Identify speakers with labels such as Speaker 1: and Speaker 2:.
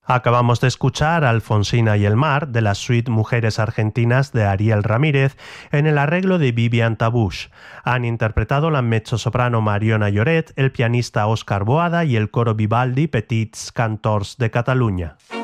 Speaker 1: Acabamos de escuchar Alfonsina y el mar, de la suite Mujeres Argentinas de Ariel Ramírez, en el arreglo de Vivian Tabush. Han interpretado la mezzosoprano Mariona Lloret, el pianista Óscar Boada y el coro Vivaldi Petits Cantors de Cataluña.